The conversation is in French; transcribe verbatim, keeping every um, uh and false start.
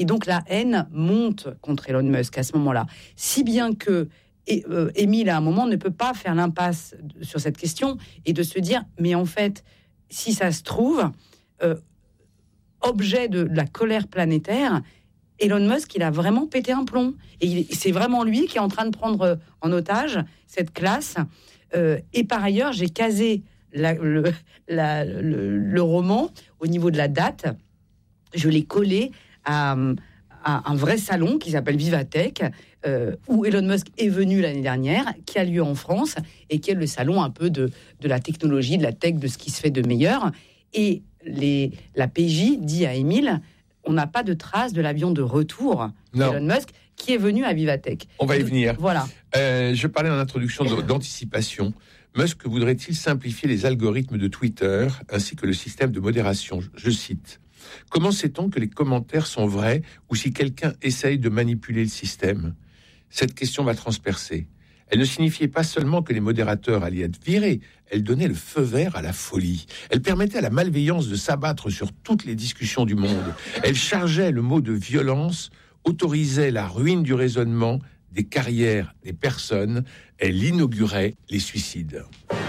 Et donc la haine monte contre Elon Musk à ce moment-là. Si bien que et, euh, Émile, à un moment, ne peut pas faire l'impasse sur cette question et de se dire, mais en fait, si ça se trouve, euh, objet de, de la colère planétaire, Elon Musk, il a vraiment pété un plomb. Et il, c'est vraiment lui qui est en train de prendre en otage cette classe. Euh, et par ailleurs, j'ai casé la, le, la, le, le roman au niveau de la date. Je l'ai collé à, à un vrai salon qui s'appelle Vivatech, euh, où Elon Musk est venu l'année dernière, qui a lieu en France, et qui est le salon un peu de, de la technologie, de la tech, de ce qui se fait de meilleur. Et les, la P J dit à Émile, on n'a pas de trace de l'avion de retour d'Elon Musk qui est venu à Vivatech. On va y venir. Voilà. Euh, je parlais en introduction d'anticipation. Musk voudrait-il simplifier les algorithmes de Twitter ainsi que le système de modération ? Je cite. Comment sait-on que les commentaires sont vrais ou si quelqu'un essaye de manipuler le système ? Cette question va transpercer. Elle ne signifiait pas seulement que les modérateurs allaient être virés, elle donnait le feu vert à la folie. Elle permettait à la malveillance de s'abattre sur toutes les discussions du monde. Elle chargeait le mot de violence, autorisait la ruine du raisonnement, des carrières, des personnes. Elle inaugurait les suicides.